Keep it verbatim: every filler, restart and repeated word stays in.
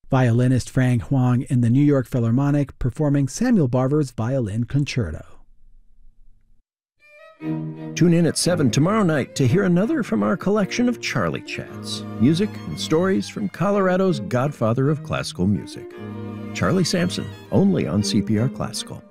Violinist Frank Huang in the New York Philharmonic performing Samuel Barber's Violin Concerto. Tune in at seven tomorrow night to hear another from our collection of Charlie Chats, music and stories from Colorado's godfather of classical music, Charlie Sampson, only on C P R Classical.